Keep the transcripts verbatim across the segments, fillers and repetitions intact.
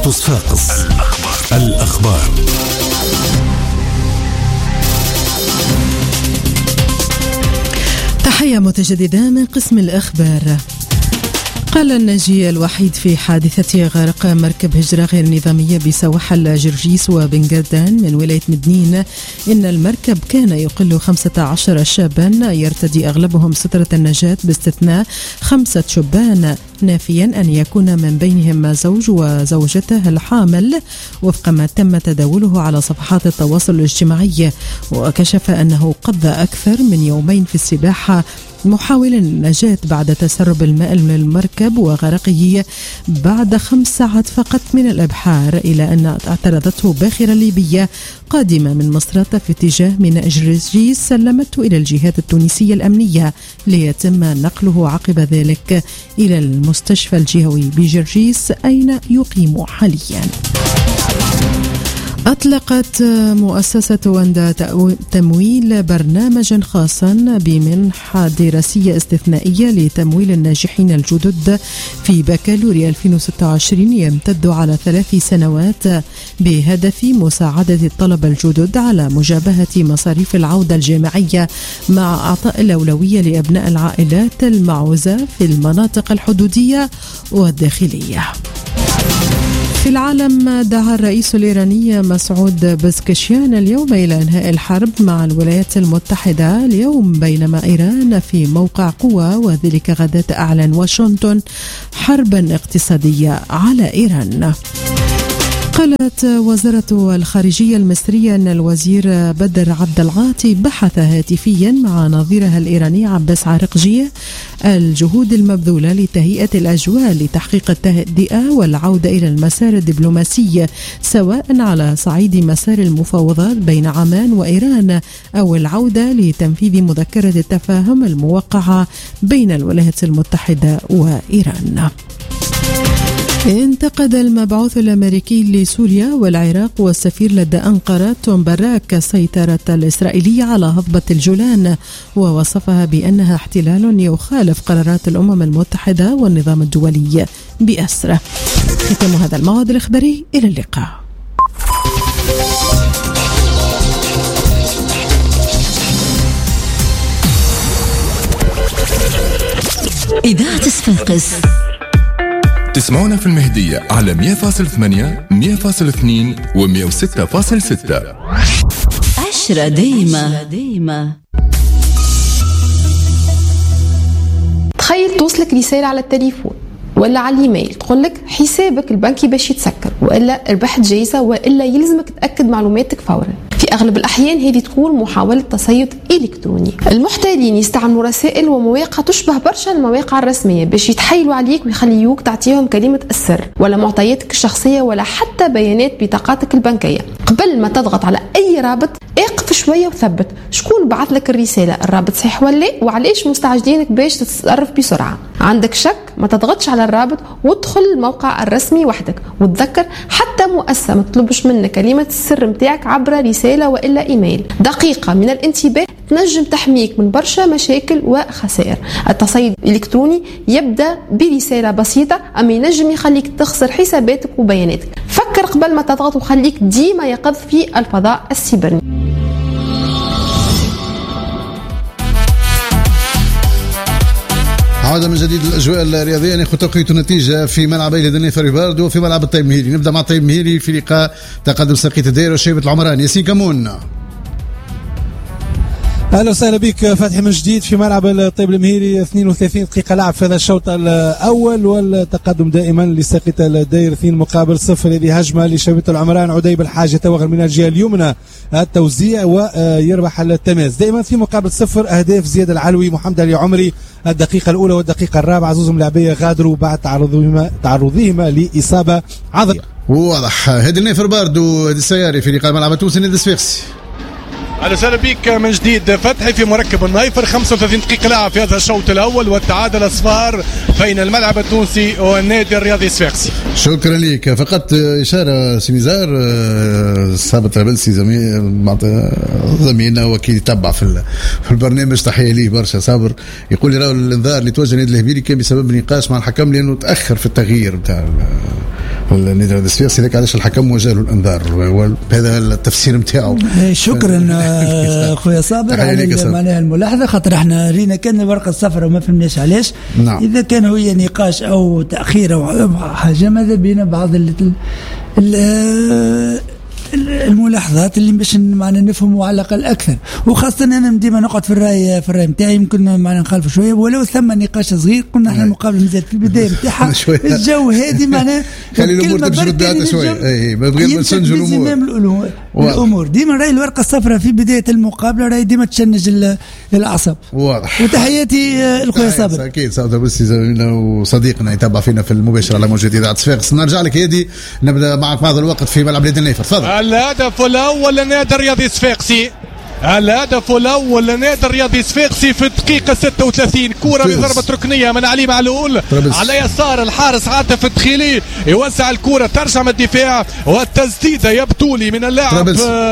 صفاقس الأخبار, الأخبار. تحية متجددة من قسم الأخبار. قال الناجي الوحيد في حادثة غرق مركب هجرة غير نظامية بسواحل جرجيس وبن قردان من ولاية مدنين إن المركب كان يقل خمسة عشر شابا يرتدي أغلبهم سترة النجاة باستثناء خمسة شبان، نافيا أن يكون من بينهم زوج وزوجته الحامل وفق ما تم تداوله على صفحات التواصل الاجتماعي. وكشف أنه قضى أكثر من يومين في السباحة محاولا النجاة بعد تسرب الماء من المركب وغرقه بعد خمس ساعات فقط من الإبحار، إلى أن اعترضته باخرة ليبية قادمة من مصراتة في اتجاه ميناء جرجيس سلمته إلى الجهات التونسية الأمنية ليتم نقله عقب ذلك إلى المستشفى الجهوي بجرجيس أين يقيم حاليا. أطلقت مؤسسة وندا تمويل برنامجا خاصا بمنحة دراسية استثنائية لتمويل الناجحين الجدد في بكالوريا ألفين وستة وعشرين يمتد على ثلاث سنوات بهدف مساعدة الطلبة الجدد على مجابهة مصاريف العودة الجامعية مع إعطاء الأولوية لأبناء العائلات المعوزة في المناطق الحدودية والداخلية. في العالم، دعا الرئيس الإيراني مسعود بزكشيان اليوم إلى إنهاء الحرب مع الولايات المتحدة اليوم، بينما إيران في موقع قوة، وذلك غداة أعلن واشنطن حربا اقتصادية على إيران. قالت وزارة الخارجية المصرية أن الوزير بدر عبد العاطي بحث هاتفيا مع نظيرها الإيراني عباس عرقجي الجهود المبذولة لتهيئة الأجواء لتحقيق التهدئة والعودة إلى المسار الدبلوماسي، سواء على صعيد مسار المفاوضات بين عمان وإيران أو العودة لتنفيذ مذكرة التفاهم الموقعة بين الولايات المتحدة وإيران. انتقد المبعوث الأمريكي لسوريا والعراق والسفير لدى أنقرة توم باراك سيطرة الإسرائيلية على هضبة الجولان، ووصفها بأنها احتلال يخالف قرارات الأمم المتحدة والنظام الدولي بأسره. ختام هذا الموعد الإخباري، إلى اللقاء. إذاعة صفاقس تسمعونا في المهدية على مية فاصلة ثمانية مية فاصلة اثنين و مية وستة فاصلة ستة. عشرة دايمة دايمة. تخيل توصلك رسالة على التليفون ولا على الايميل تقولك حسابك البنكي باش يتسكر، وإلا ربحت جايزة، وإلا يلزمك تأكد معلوماتك فورا. في أغلب الأحيان هذه تكون محاولة تصيد إلكتروني. المحتالين يستعملوا رسائل ومواقع تشبه برشا المواقع الرسمية باش يتحايلوا عليك ويخليوك تعطيهم كلمة السر ولا معطياتك الشخصية ولا حتى بيانات بطاقاتك البنكية. قبل ما تضغط على أي رابط اقف شوية وثبت شكون بعث لك الرسالة، الرابط صحيح ولا وعليش مستعجلينك باش تتصرف بسرعة. عندك شك ما تضغطش على الرابط وادخل الموقع الرسمي وحدك، وتذكر حتى مؤسسة ما تطلبش منك كلمة السر متاعك عبر رسالة وإلا إيميل. دقيقة من الانتباه تنجم تحميك من برشا مشاكل وخسائر. التصيد الإلكتروني يبدأ برسالة بسيطة أما ينجم يخليك تخسر حساباتك وبياناتك. فكر قبل ما تضغط وخليك ديما يقظ في الفضاء السيبراني. عودة من جديد الأجواء الرياضية. ناخذ توقيت النتيجة في ملعب أيلدني فريبارد وفي ملعب الطيب مهيري. نبدأ مع الطيب مهيري في لقاء تقدم ساقية الدائرة وشيبة العمران. ياسين كمون. اهلا وسهلا بك فتحي من جديد في ملعب الطيب المهيري. اثنين وثلاثين دقيقة لعب في هذا الشوط الأول والتقدم دائما لساقية الدائرة اثنين مقابل صفر. هذه هجمة لشيبة العمران. عديب الحاجة توغل من الجهة اليمنى التوزيع ويربح التماس. دائما في مقابل صفر أهداف زياد العلوي محمد علي عمري الدقيقة الأولى والدقيقة الرابعة. زوزهم لاعبية غادروا بعد تعرضهما تعرضهما لإصابة عضل. واضح. هذه النيفر باردو هذه السياري في لقاء ملعب تونس نادي الصفاقسي. اهلا وسهلا بك من جديد فتحي في مركب النايفر. خمسة وثلاثين دقيقة لعب في هذا الشوط الأول والتعادل أصفار بين الملعب التونسي والنادي الرياضي الصفاقسي. شكرا لك. فقط إشارة سميزار صابت ربلسي زميلنا وكيل يتبع في في البرنامج، تحية ليه برشا صابر. يقول لي راهو الانذار اللي توجه النادي الهبيلي كان بسبب نقاش مع الحكم لأنه تأخر في التغيير بتاع النادي السفيقسي. هذاك علاش الحكم وجه له الانذار، وهذا التفسير نتاعو. شكرا خويا صابر على معناها الملاحظه، خاطر احنا رينا كان الورقه الصفراء وما فهمناش علاش. نعم. اذا كان هي نقاش او تاخير او حاجه ماذا بينا بعض ال ال الملاحظات اللي باش معنا نفهموا على الاقل اكثر، وخاصه انا ديما نقعد في الراي في الراي نتاعي، يمكن معنا نخالف شويه ولو ثم نقاش صغير. كنا احنا المقابله مازال في البدايه نتاعها الجو هادي معناها خلي الامور تمشي بالدعاء شويه، اي من غير ما نسنجوا الامور الامور ديما راي الورقه الصفراء في بدايه المقابله راي ديما تشنج الاعصاب. واضح. وتحياتي الخويا صابر. اكيد صابر بس زميلنا وصديقنا يتابع فينا في المباشر على موجة اذاعه صفاقس. نرجع لك هادي، نبدا معك بعض الوقت في ملعب نادي النيفر. تفضل. الهدف الاول للنادي الرياضي الصفاقسي، الهدف الاول للنادي الرياضي الصفاقسي في الدقيقه ستة وثلاثين. كره بضربه ركنيه من علي معلول على يسار الحارس عاطف الدخيلي، يوزع الكره ترجع من الدفاع والتسديده يبتولي من اللاعب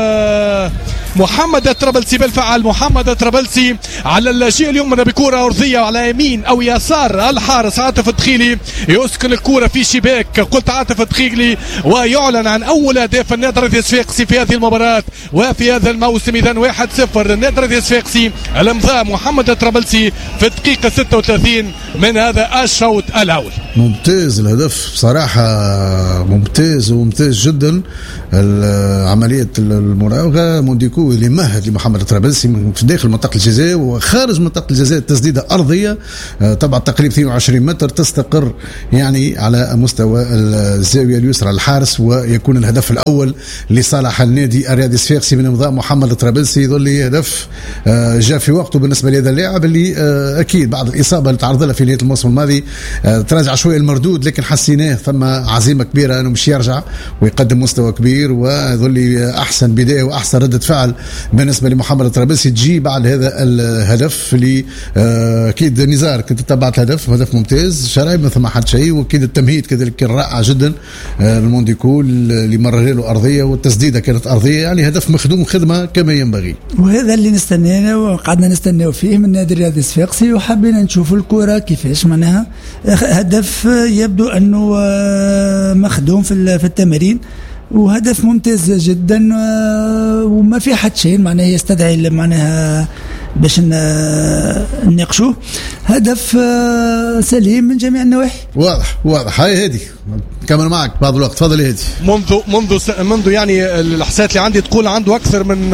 محمد الطرابلسي بالفعل. محمد الطرابلسي على الجهه اليمنى بكره ارضيه على يمين او يسار الحارس عاطف الدخيلي، يسكن الكره في شباك قلت عاطف الدخيلي، ويعلن عن اول اهداف النادي الرياضي الصفاقسي في هذه المباراه وفي هذا الموسم. اذا واحد صفر للنادي الرياضي الصفاقسي، الامضاء محمد الطرابلسي في الدقيقه ستة وثلاثين من هذا الشوط الاول. ممتاز الهدف بصراحه، ممتاز وممتاز جدا. عمليه المراوغه مونديكو اللي مهد لمحمد الطرابلسي في داخل منطقه الجزاء وخارج منطقه الجزاء، التسديده ارضيه طبعا تقريبا اثنين وعشرين متر تستقر يعني على مستوى الزاويه اليسرى للحارس، ويكون الهدف الاول لصالح النادي الرياضي الصفاقسي من امضاء محمد الطرابلسي. يظل هدف جاء في وقته بالنسبه لهذا اللاعب اللي اكيد بعد الاصابه اللي تعرض لها في نهايه الموسم الماضي تراجع شويه المردود، لكن حسيناه ثم عزيمه كبيره انه مش يرجع ويقدم مستوى كبير، ويظل احسن بدايه واحسن رده فعل بالنسبه لمحمد الطرابلسي تجي بعد هذا الهدف اللي اكيد نزار كنت تابعت الهدف، هدف ممتاز شرايب ما ثم حد شيء، واكيد التمهيد كذلك كان رائع جدا المونديكو اللي مرر له ارضيه والتسديده كانت ارضيه، يعني هدف مخدوم خدمه كما ينبغي. وهذا اللي نستناه وقعدنا نستناو فيه من النادي الرياضي الصفاقسي، وحبينا نشوفوا الكره كيفاش معناها هدف يبدو انه مخدوم في في التمارين، وهدف ممتاز جدا وما في حد شيء معناه يستدعي معناها باش نناقشوه. هدف سليم من جميع النواحي. واضح واضح. هاي هادي كمل معك بعض الوقت. تفضل هادي. منذ منذ منذ يعني الاحصائيات اللي عندي تقول عنده اكثر من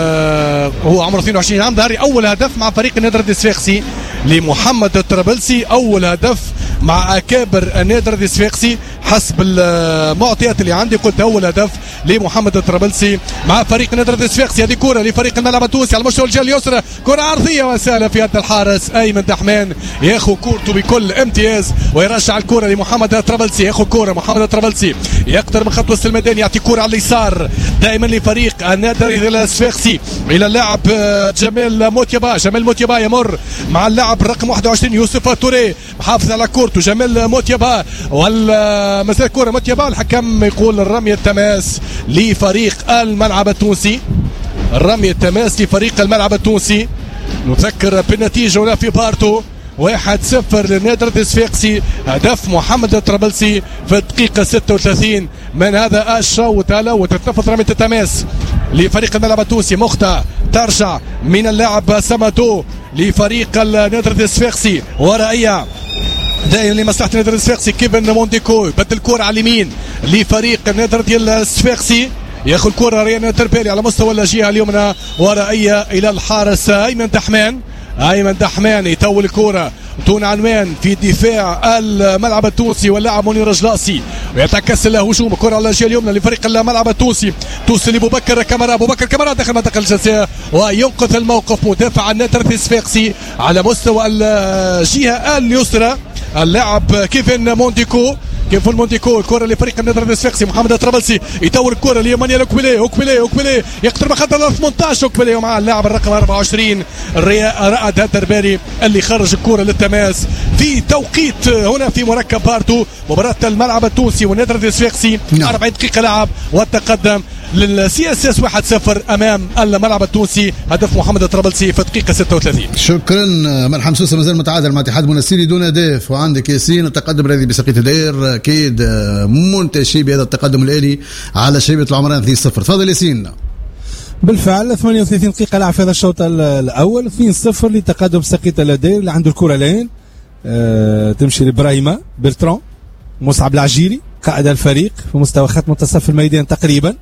هو عمره اثنين وعشرين عام، ظهري اول هدف مع فريق النادي الرياضي الصفاقسي لمحمد الطرابلسي، اول هدف مع اكابر النادي الرياضي الصفاقسي حسب المعطيات اللي عندي. قلت اول هدف لمحمد الطرابلسي مع فريق النادي الرياضي الصفاقسي. هذه كره لفريق الملعب التونسي على مستوى الجهه اليسرى، كره عرضيه وسهله في يد الحارس ايمن دحمان، ياخذ كورته بكل امتياز ويرجع الكره لمحمد الطرابلسي. ياخذ كره محمد الطرابلسي يقترب من خط وسط الميدان، يعطي كره على اليسار دائما لفريق النادي الرياضي الصفاقسي الى اللاعب جمال موتيبا. جمال موتيبا يمر مع اللاعب رقم واحد وعشرين يوسف توري، محافظ على كورته جمال موتيبا، والمسار كره موتيبا. الحكم يقول الرميه التماس لفريق الملعب التونسي، الرميه التماس لفريق الملعب التونسي. نذكر بالنتيجه هنا في بارتو واحد صفر للنادي الرياضي الصفاقسي، هدف محمد الطرابلسي في الدقيقة ستة وثلاثين من هذا الشوط الأول. تتنفذ رمية التماس لفريق الملعب التونسي، مختار ترجع من اللاعب ساماتو لفريق النادي الرياضي الصفاقسي، ورائية دائما لمصلحة النادي الرياضي الصفاقسي كيفن مونديكو يبدل الكرة على اليمين لفريق النادي الرياضي الصفاقسي، ياخذ كرة ريان تربيلي على مستوى الجهة اليمنى، ورائية إلى الحارس أيمن دحمان. أيمن دحمان يطول الكرة دون عنوان في دفاع الملعب التونسي واللاعب منير جلاسي، ويتعكس الهجوم كرة على الجهة اليمنى لفريق الملعب التونسي، توصل لأبو بكر كاميرا، أبو بكر كاميرا داخل منطقة الجزاء وينقذ الموقف مدافع النادي الرياضي الصفاقسي على مستوى الجهة اليسرى اللاعب كيفن مونديكو. كيفن مونديكو الكره لفريق النادي الرياضي الصفاقسي، محمد الطرابلسي يطور الكره لمانيال اوكبيلي، اوكبيلي اوكبيلي يقترب خط ثمانية عشر اوكبيلي، ومع اللاعب الرقم أربعة وعشرين رائد الدرباري اللي خرج الكره للتماس في توقيت هنا في مركب بارتو. مباراه الملعب التونسي والنادي الرياضي الصفاقسي أربعين دقيقه لعب والتقدم للسي اس اس واحد صفر امام الملعب التونسي، هدف محمد الطرابلسي في الدقيقه ستة وثلاثين. شكرا. ملحم سوسه مازال متعادل مع اتحاد منسيري دون اهداف، وعندك ياسين التقدم الذي بسقيت الدير اكيد منتشي بهذا التقدم الالي على شبيبه العمران اثنين صفر. تفضل ياسين. بالفعل ثمانية وثلاثين دقيقة لعب في هذا الشوط الأول، اثنين صفر لتقدم سقيط الدير اللي عنده الكرة لين أه تمشي لإبراهيم برتران مصعب العجيري قائد الفريق في مستوى خط منتصف الميدان تقريبا،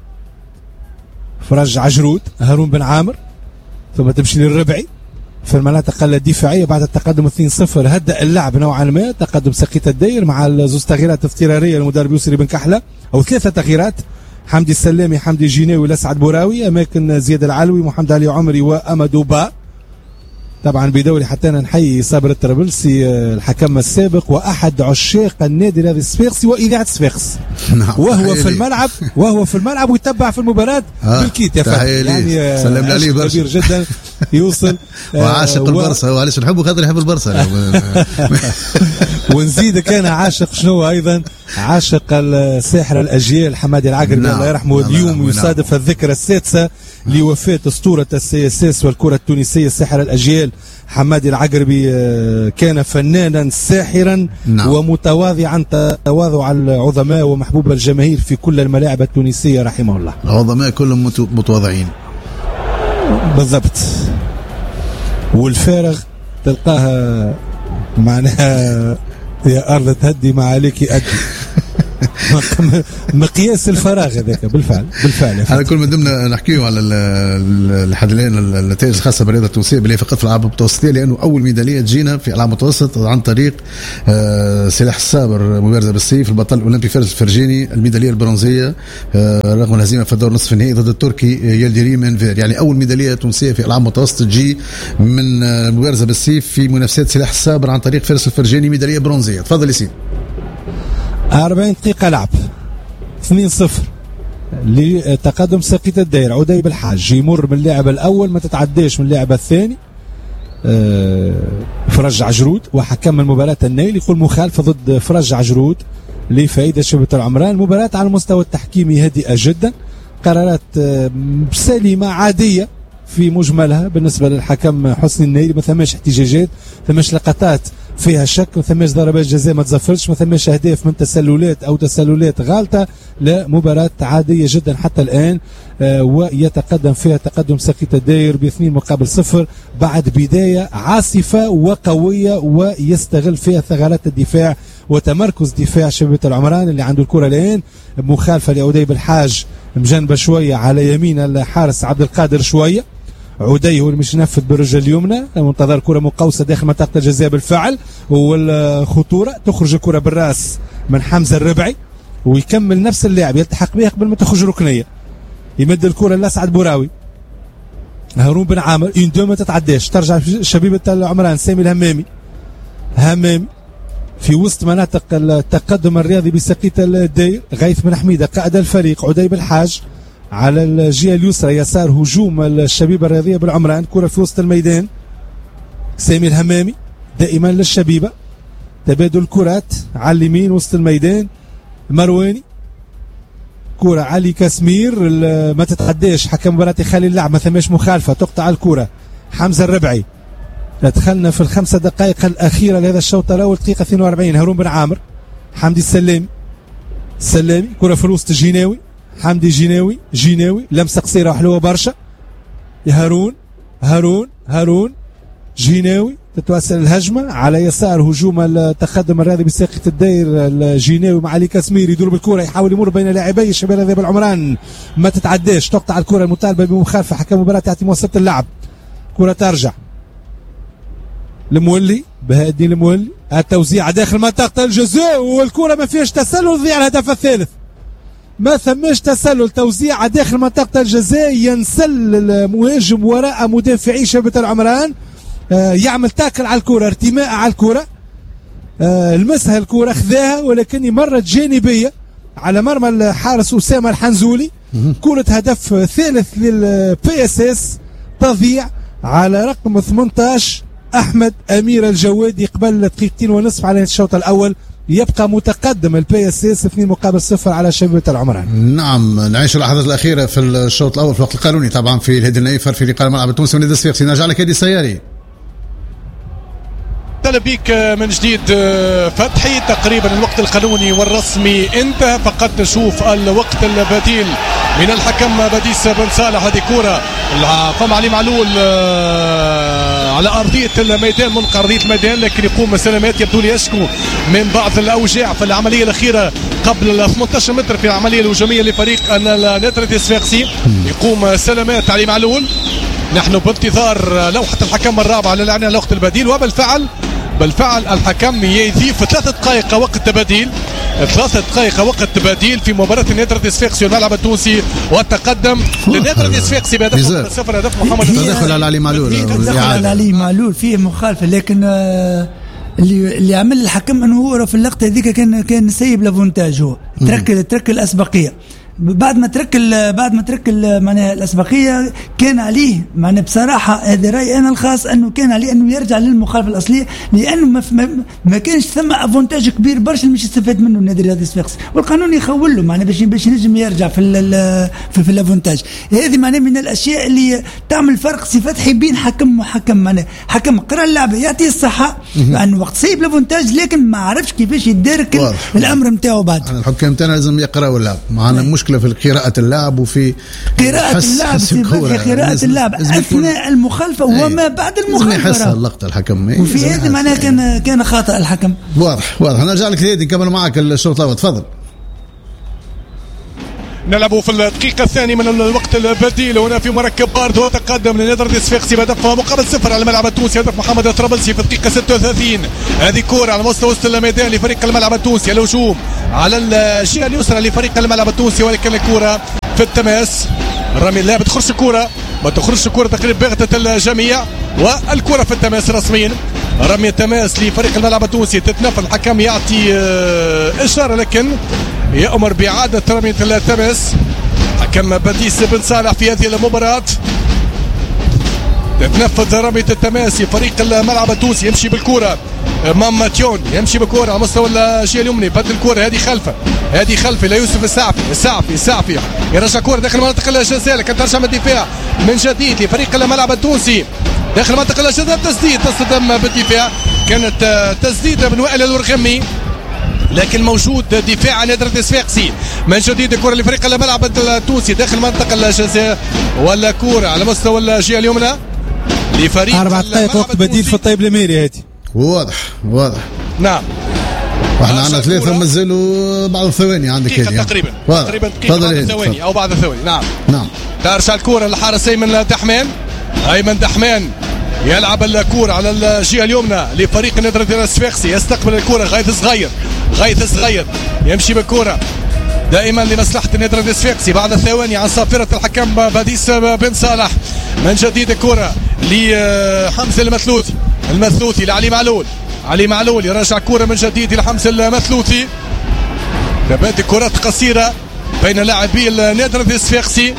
فرج عجرود هارون بن عامر، ثم تمشي للربعي في المناطق الدفاعية بعد التقدم اثنين صفر. هدأ اللعب نوعا ما، تقدم سقيط الدير مع زوج تغييرات اضطرارية للمدرب يسري بن كحلة أو ثلاثة تغييرات، حمدي السلامي حمدي جيناوي لسعد بوراوي أماكن زياد العلوي محمد علي عمري وأمدو با. طبعا بدوري حتى نحيي صابر الطرابلسي الحكم السابق واحد عشاق النادي الرياضي الصفاقسي واذاعه صفاقس وهو في الملعب وهو في الملعب ويتبع في المباراه آه بالكيت يا فندم، يعني سلم عليه برشا كبير جدا يوصل وعاشق آه البرصه، وعلاش نحبه خاطر يحب البرصه. ونزيد كان عاشق شنو ايضا عاشق الساحر الاجيال حمادي العقربي الله يرحمه. اليوم يصادف الذكرى السادسه لوفاه اسطوره السي اس اس والكره التونسيه الساحر الاجيال حمادي العقربي. كان فنانا ساحرا نعم. ومتواضعا تواضع العظماء ومحبوب الجماهير في كل الملاعب التونسيه رحمه الله. العظماء كلهم متواضعين بالضبط، والفارغ تلقاها معناها يا أرض تهدي ما عليك أدي. مقياس الفراغ هذاك بالفعل بالفعل. هذا كل ما دمنا نحكيه على لحد الان النتائج الخاصه بالرياضه التونسيه بلي فقط في الالعاب المتوسطيه، لانه اول ميداليه تجينا في الالعاب المتوسط عن طريق سلاح الصابر مبارزه بالسيف البطل الاولمبي فارس الفرجيني، الميداليه البرونزيه رغم الهزيمه في الدور نصف النهائي ضد التركي يلديري منفير. يعني اول ميداليه تونسيه في الالعاب المتوسطه تجي من مبارزه بالسيف في منافسات سلاح الصابر عن طريق فارس الفرجيني، ميداليه برونزيه. تفضل ياسين. أربعين دقيقة لعب اثنين صفر لتقدم سقيط الدائرة. عدي بالحاج يمر من اللاعب الأول ما تتعداش من اللاعب الثاني أه فرج عجرود، وحكم المباراة النيل يقول مخالفة ضد فرج عجرود لفائدة شبيبة العمران. المباراة على المستوى التحكيمي هادئة جدا، قرارات أه سليمة عادية في مجملها بالنسبة للحكم حسني النيل، ما ثماش احتجاجات، ما ثماش لقطات فيها شك، ما ثماش ضربات جزاء ما تزفرش، ما ثماش اهداف من تسللات او تسللات غالطه، لا مباراه عاديه جدا حتى الان. آه ويتقدم فيها تقدم سقيط الداير باثنين مقابل صفر بعد بدايه عاصفه وقويه، ويستغل فيها ثغرات الدفاع وتمركز دفاع شبيبه العمران اللي عنده الكره الان. مخالفه لعدي بالحاج مجنبه شويه على يمين الحارس عبد القادر شويه، عدي هو اللي مش ينفذ بالرجل اليمنى، منتظر كرة مقوسة داخل منطقة الجزاء بالفعل، والخطورة تخرج الكرة بالراس من حمزة الربعي ويكمل نفس اللاعب يلتحق بها قبل ما تخرج ركنية، يمد الكرة لأسعد بوراوي، هارون بن عامر إن دو ما تتعداش، ترجع شبيبة العمران سامي الهمامي، همامي في وسط مناطق التقدم الرياضي بسقيط الداير، غيث بن حميدة قائد الفريق، عدي بالحاج على الجهة اليسرى يسار هجوم الشبيبة الرياضية بالعمران، كرة في وسط الميدان، سامي الهمامي دائما للشبيبة، تبادل كرات على اليمين وسط الميدان، مرواني كرة علي كاسمير ما تتعداش، حكم مباراة يخلي اللعب ما ثماش مخالفة، تقطع الكرة حمزة الربعي. دخلنا في الخمسة دقائق الأخيرة لهذا الشوط الأول دقيقة اثنين وأربعين. هارون بن عامر، حمدي السلامي، السلامي كرة في الوسط جيناوي، حمدي جيناوي، جيناوي لمسة قصيرة وحلوة برشا، هارون هارون هارون جيناوي تتواصل الهجمة على يسار هجوم التقدم الرياضي بساقية الداير الجيناوي مع علي كاسمير، يدور بالكرة يحاول يمر بين لاعبي الشباب الرياضي بالعمران ما تتعداش، تقطع الكرة المطالبة بمخالفة، حكم المباراة يعطي موسط اللعب، كرة ترجع المولي بهاء الدين المولي، التوزيع داخل منطقة الجزاء والكرة ما فيهاش تسلل، ضيع الهدف الثالث، ما ثماش تسلل، توزيع داخل منطقة الجزاء، ينسل المهاجم وراء مدافعي شبيبة العمران، آه يعمل تاكل على الكرة، ارتماء على الكرة، آه لمسها الكرة خذاها ولكن مرت جانبية على مرمى الحارس أسامة الحنزولي، كرة هدف ثالث للبي اس اس، تضيع على رقم ثمانية عشر أحمد أمير الجوادي قبل دقيقتين ونصف على الشوط الأول، يبقى متقدم البي اس اس اثنين مقابل صفر على شبيبة العمران. نعم نعيش اللحظات الأخيرة في الشوط الأول في الوقت القانوني طبعا في الهدي النيفر في لقاء الملعب التونسي ونادي الصفاقسي. نرجع لك هادي السياري. اهلا بك من جديد فتحي. تقريبا الوقت القانوني والرسمي انتهى، فقط نشوف الوقت البديل من الحكم بديس بن صالح. هذه كرة قام علي معلول على أرضية الميدان من أرضية الميدان، لكن يقوم سلامات يبدو لي يشكو من بعض الأوجاع في العملية الأخيرة قبل ال ثمانية عشر متر في العملية الهجومية لفريق النادي الصفاقسي. يقوم سلامات علي معلول. نحن بانتظار لوحة الحكم الرابعة للإعلان الوقت البديل، وبالفعل بالفعل الحكم يضيف ثلاثة دقائق وقت بديل ثلاثة دقائق وقت بديل في مباراة النادي الصفاقسي والملعب التونسي، والتقدم للنادي الصفاقسي بهدف صفر. هدف محمد تدخل على علي معلول. تدخل على علي معلول فيه مخالفة، لكن اللي اللي عمل الحكم انه هو في اللقطة هذيك كان كان سيب لافونتاج، هو ترك ترك الأسبقية. بعد ما ترك بعد ما ترك معناها الاسبقيه كان عليه معناها بصراحه هذا رايي انا الخاص انه كان عليه انه يرجع للمخالفه الاصليه، لانه ما, ما, ما كانش ثم افونتاج كبير برشا مش يستفاد منه النادي الرياضي الصفاقسي، والقانون يخول له معناها باش باش ينجم يرجع في في, في الافونتاج. هذه معناها من الاشياء اللي تعمل فرق سي فتحي بين حكم وحكم. معناها حكم قرا اللعبه يعطيه الصحه لانه وقت سيب الافونتاج، لكن ما عرفش كيفاش يدارك الامر نتاعو. بعد الحكام تاعنا لازم يقراوا اللعب، معنا مشكله في قراءة اللعب وفي قراءة اللعب في قراءة اللعب أثناء المخالفة وما بعد المخالفة. يحس اللقطة الحكم وفي هذه معناها كان كان خطأ الحكم. واضح واضح. نرجع لك هادي نكمل معك الشوط الأول. تفضل. نلعب في الدقيقة الثانية من الوقت البديل هنا في مركب باردو، وتقدم للنادي الصفاقسي بهدف مقابل صفر على الملعب التونسي. هدف محمد الطرابلسي في الدقيقة ستة وثلاثين. هذه كرة على مستوى وسط الميدان لفريق الملعب التونسي، الهجوم على الجهة اليسرى لفريق الملعب التونسي، ولكن الكرة في التماس. رمي لا بتخرج الكرة ما تخرجش الكرة تقريبا باغتة الجميع، والكرة في التماس رسميا. رمي التماس لفريق الملعب التونسي تتنفذ، الحكم يعطي إشارة لكن يأمر بإعادة رمية التماس. حكم بديس بن صالح في هذه المباراة. تتنفذ رمية التماس فريق الملعب التونسي، يمشي بالكرة امام ماتيون، يمشي بالكرة على مستوى الجهة اليمنى، بدل الكرة هذه خلفه هذه خلفه ليوسف السعفي السعفي السعفي يرجع كرة داخل منطقة الجزاء، لكن ترجع من الدفاع من جديد لفريق الملعب التونسي داخل منطقة الجزاء. تسديد تصدم بالدفاع، كانت تسديدة من وائل الورغمي، لكن موجود دفاع نادي الصفاقسي من جديد. كرة لفريق الملعب التونسي داخل منطقة الجزاء، ولا كرة على مستوى الجهة اليمنى لفريق أربع دقائق وقت بديل في الطيب الميري. هاتي واضح واضح. نعم واحنا عندنا ثلاثة مازالوا بعض الثواني عندك دقيقة تقريبا تقريبا دقيقة بعض الثواني أو بعض الثواني. نعم نعم. ترجع الكرة للحارس أيمن دحمان. أيمن دحمان يلعب الكرة على الجهة اليمنى لفريق النادي الصفاقسي، يستقبل الكرة غيث صغير غيث صغير يمشي بالكرة دائما لمصلحة النادي الصفاقسي. بعد ثواني عن صافرة الحكم بديس بن صالح. من جديد الكرة لحمزة المثلوثي المثلوثي لعلي معلول. علي معلول يرجع كرة من جديد لحمزة المثلوثي. تبادل كرات قصيرة بين لاعبي النادي الصفاقسي.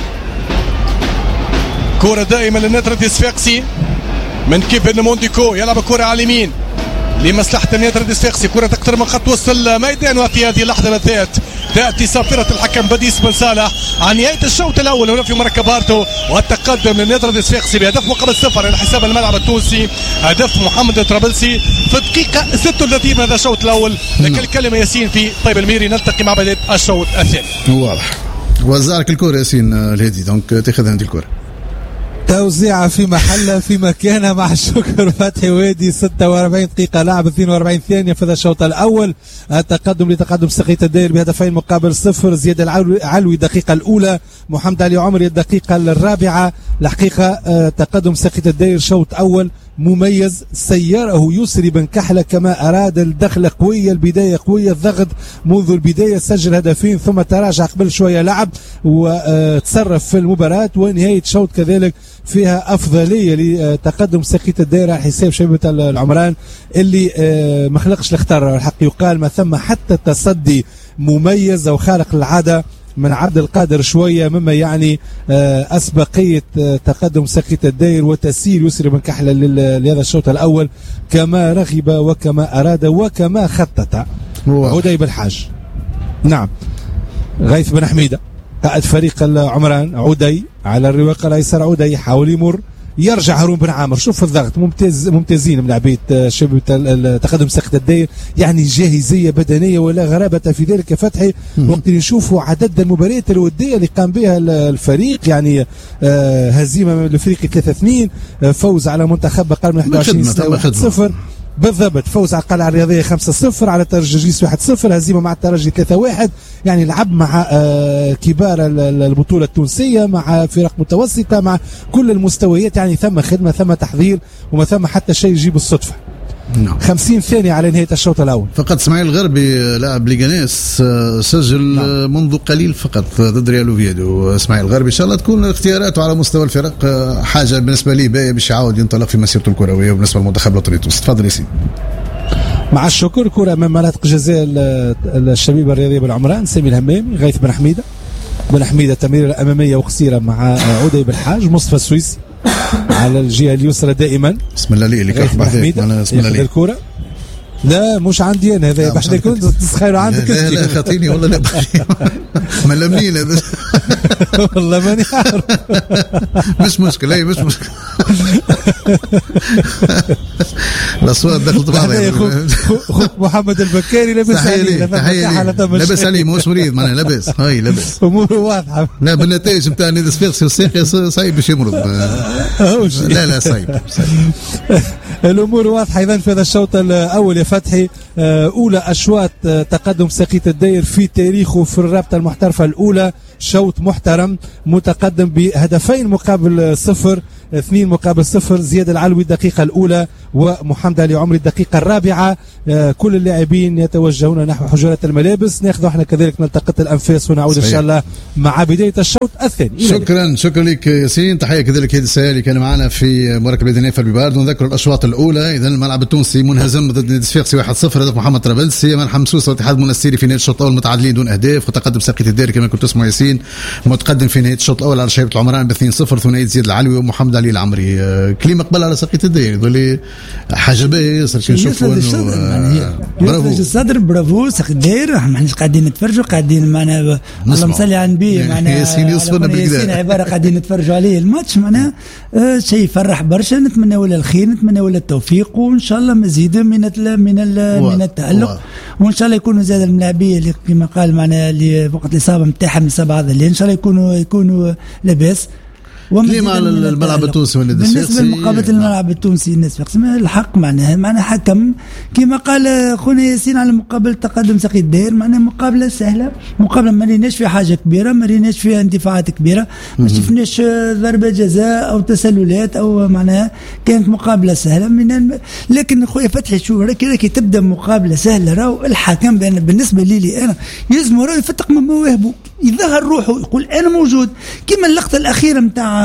كرة دائما للنادي الصفاقسي من كيفن مونديكو، يلعب كرة على اليمين لمصلحة النادي الصفاقسي. كرة تقترب من خط وسط الميدان، وفي هذه اللحظة بالذات تأتي صافرة الحكم بديس بن صالح عن نهاية الشوط الأول هنا في مركب بارتو، والتقدم للنادي الصفاقسي بهدف مقابل صفر على حساب الملعب التونسي. هدف محمد الطرابلسي في الدقيقة ستة وثلاثين من هذا الشوط الأول. لك الكلمة ياسين في طيب الميري، نلتقي مع بداية الشوط الثاني. واضح. وزارك الكرة ياسين الهادي، دونك تاخذ هذه الكرة. توزيعة في محلها في مكانها مع الشكر. فتحي وادي ستة وأربعين دقيقة لعب اثنين وأربعين ثانية في هذا الشوط الأول. التقدم لتقدم سقية الدائر بهدفين مقابل صفر. زياد العلوي الدقيقة الأولى، محمد علي عمري الدقيقة الرابعة. الحقيقة تقدم سقية الدائر شوط أول مميز، سيره يسري بن كحلة كما أراد. الدخلة قوية، البداية قوية، الضغط منذ البداية، سجل هدفين ثم تراجع قبل شوية لعب وتصرف في المباراة. ونهاية شوط كذلك فيها أفضلية لتقدم سقية الدائرة على حساب شبيبة العمران اللي ما خلقش الاختار. الحق يقال ما ثم حتى تصدي مميز أو خارق العادة من عبد القادر شوية، مما يعني أسبقية تقدم سقية الدائر وتسيير يسري بن كحلة لهذا الشوط الأول كما رغب وكما أراد وكما خطط. عودي بالحاج. نعم غيث بن حميدة قائد فريق العمران، عودي على الرواق الايسر، عودي يحاول يمر، يرجع هارون بن عامر. شوف الضغط ممتاز، ممتازين من لعبيه شباب تقدم ساقط الداير، يعني جاهزيه بدنيه ولا غرابه في ذلك. فتحي وقت نشوفوا عدد المباريات الوديه اللي قام بها الفريق، يعني آه هزيمه الافريقي ثلاثة اثنين، آه فوز على منتخب اقل من واحد وعشرين سنه واحد صفر بالضبط، فوز على القلعه الرياضيه خمسة صفر، على ترجيس واحد صفر، هزيمه مع الترجي ثلاثة واحد. يعني لعب مع آه كبار البطوله التونسيه، مع فرق متوسطه، مع كل المستويات. يعني ثم خدمه، ثم تحضير، وما ثم حتى شيء يجيب الصدفه. نعم. خمسين ثانية على نهاية الشوط الأول. فقط اسماعيل الغربي لاعب ليغانيس سجل نعم. منذ قليل فقط ضد ريال اوفيدو. اسماعيل الغربي إن شاء الله تكون اختياراته على مستوى الفرق حاجة بالنسبة لي باهية باش يعاود ينطلق في مسيرته الكروية بالنسبة للمنتخب الوطني التونسي. تفضل ياسين. مع الشكر. كرة أمام مناطق جزاء الشبيبة الرياضية بالعمران، سامي الهمامي، غيث بن حميدة. بن حميدة تمريرة أمامية وقصيرة مع عودي بالحاج، مصطفى السويسي على الجهة اليسرى دائما. بسم الله لي اللي كان بسم الله لي الكرة. لا مش عندي انا هذا، بحذا كنت تسخيروا عندك. لا لا خاطيني والله لا ما لمنين هذا والله ماني عارف. مش مشكله اي مش مشكله. الاصوات دخلت بعضها. اخوك محمد البكاري لاباس عليه، لاباس عليه ماهوش مريض معناها لاباس. هاي لاباس اموره واضحه. لا بالنتائج نتاع نادي صفاقسي والساقي صعيب باش يمرض. لا لا صعيب الامور واضحه اذا في هذا الشوط الاول يا فتحي. اولى اشواط تقدم ساقية الداير في تاريخه في الرابطه المحترفه الاولى، شوط محترم متقدم بهدفين مقابل صفر، اثنين مقابل صفر. زياد العلوي الدقيقة الأولى ومحمد علي عمري الدقيقة الرابعة. آه كل اللاعبين يتوجهون نحو حجرات الملابس. ناخذ احنا كذلك نلتقط الأنفاس ونعود صحيح. إن شاء الله مع بداية الشوط الثاني. شكرا شكرا لك ياسين. تحية كذلك هيدي السيالي كان معنا في مركب نادي البيبارد. ونذكر الأشواط الأولى. إذا الملعب التونسي منهزم ضد نادي صفاقسي واحد صفر، هدف محمد طرابلسي. ملحم سوسة والاتحاد المنستيري في نهاية الشوط الأول متعادلين دون أهداف. وتقدم ساقية الداير كما كنت تسمع ياسين متقدم في نهاية الشوط الأول على شبيبة العمران ب اثنين صفر، ثنائية زياد العلوي ومحمد علي العمري. كلمة قبل على ساقية الداير يقول لي حاجة باهية ياسر كي نشوفوا انه برافو الصدر. برافو ساقية الداير. احنا قاعدين نتفرجوا، قاعدين معنا اللهم صل على النبي، معنا ياسين يوصفنا بالكدا عبارة قاعدين نتفرجوا عليه الماتش. معناها آه شيء يفرح برشا. نتمنى ولا الخير، نتمنى ولا التوفيق، وان شاء الله مزيد من ال من ال من التألق، وان شاء الله يكونوا زاد الملاعبيه اللي كما قال معنا اللي وقت الاصابه نتاعهم الاصابه هذا اللي ان شاء الله يكونوا يكونوا لاباس. كلمة على الملعب التونسي والنادي الصفاقسي. بالنسبة لمقابلة الملعب التونسي النادي الصفاقسي الحق معناها معناها حكم كما قال خونا ياسين على مقابلة تقدم ساقية الداير، معناها مقابلة سهلة، مقابلة ما ريناش فيها حاجة كبيرة، ما ريناش فيها اندفاعات كبيرة، ما شفناش ضربة جزاء أو تسللات أو معناها كانت مقابلة سهلة من الم... لكن خويا فتحي شو راكي راكي تبدأ مقابلة سهلة. راهو الحكم بالنسبة لي لي أنا يلزم راه يفتق من مواهبه، يظهر روحه، يقول أنا موجود. كما اللقطة الأخيرة متاع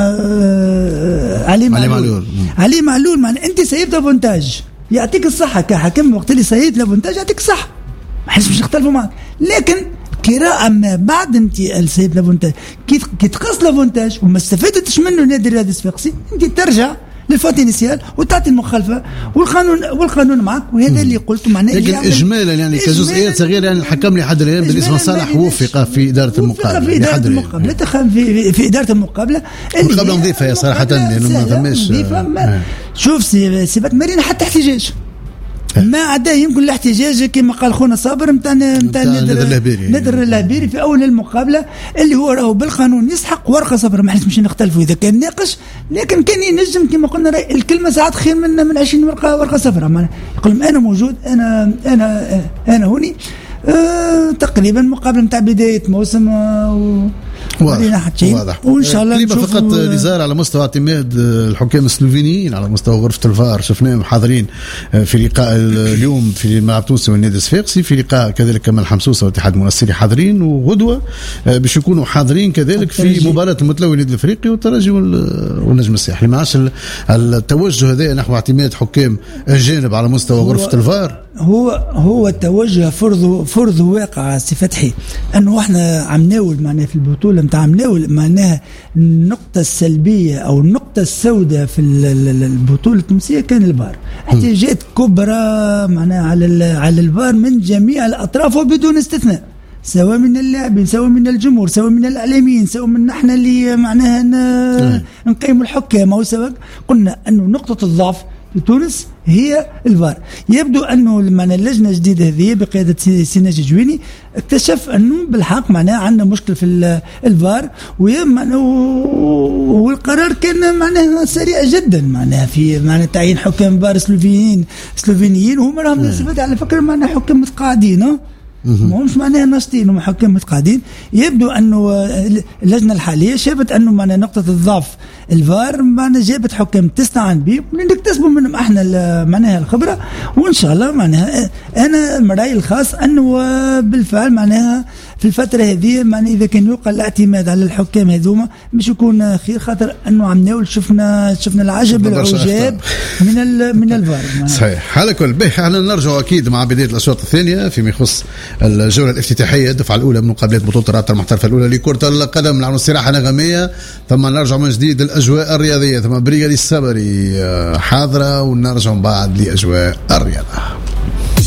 علي معلول. علي معلول معنى انت سيبت لافونتاج، يعطيك الصحه كحكم وقت اللي سيبت لافونتاج يعطيك الصحه، ما حنش مش نختلفوا معك. لكن قراءة ما بعد انت سيبت لافونتاج كي تقص لافونتاج وما استفدتش منه نادي الرياضي الصفاقسي، انت ترجع للفوت انيسيال وتعطي المخالفه، والقانون والقانون معك. وهذا اللي قلته معناه. لكن اجمالا يعني كجزئيات صغيره يعني الحكم لحد الان بالنسبه لصالح وفق في اداره المقابله. في اداره المقابله تخم في في اداره المقابله. المقابله نظيفه صراحه لانه ما فماش. شوف سي سيبت مارينا حتى احتجاج ما عدا يمكن الاحتجاج كما قال خونا صابر نتاع نتاع نادر اللهبيري في اول المقابله اللي هو راهو بالقانون يسحق ورقه صفراء. ما حنش نختلفوا اذا كان ناقش، لكن كان ينجم كما قلنا الكلمه ساعات خير من من عشرين ورقه ورقه صفراء. يقول انا موجود، انا انا انا هوني. أه تقريبا مقابله نتاع بدايه موسم و واضح واضح. وان شاء الله كلمه فقط نزار على مستوى اعتماد الحكام السلوفينيين على مستوى غرفه الفار. شفناهم حاضرين في لقاء اليوم في الملعب التونسي والنادي الصفاقسي، في لقاء كذلك كمال حمسوسه والاتحاد المنستيري حاضرين، وغدوه باش يكونوا حاضرين كذلك في مباراه المتلوي النادي الافريقي والترجي والنجم الساحلي. ما عادش التوجه هذا نحو اعتماد حكام اجانب على مستوى غرفه الفار هو هو توجه فرض فرض واقع سي فتحي انه احنا عم ناول معناها في البطوله نتاع عم ناول معناها النقطه السلبيه او النقطه السوداء في البطوله التونسيه كان الفار. احتجاجات كبرى معناها على على الفار من جميع الاطراف وبدون استثناء، سواء من اللاعبين سواء من الجمهور سواء من الاعلاميين سواء من احنا اللي معناها نقيم الحكام او سواء. قلنا انه نقطه الضعف في تونس هي الفار. يبدو انه معناها اللجنه الجديده هذه بقياده سي ناجي جويني اكتشف انه بالحق معناها عندنا مشكل في الفار، والقرار كان معناها سريع جدا معناها في معناها تعيين حكام فار سلوفينيين سلوفينيين وهم راهم على فكره معناها حكام متقاعدين مش معناها ناشطين ومحكم متقاعدين. يبدو انه اللجنه الحاليه شافت انه معناها نقطه الضعف الفار معناها جابت حكام تستعان به ونكتسبوا منهم احنا معناها الخبره، وان شاء الله معناها انا رايي الخاص انه بالفعل معناها في الفتره هذه معناها اذا كان يلقى الاعتماد على الحكام هذوما باش يكون خير، خاطر انه عم ناول شفنا شفنا العجب العجاب من من الفار. صحيح. على كل به احنا نرجع اكيد مع بدايه الاشواط الثانيه فيما يخص الجوله الافتتاحيه الدفعه الاولى من مقابلات بطوله الرابطه المحترفه الاولى لكره القدم. نعمل استراحه نغميه ثم نرجع من جديد الاجواء الرياضيه، ثم بريغالي الصبري حاضره ونرجع بعد لاجواء الرياضه.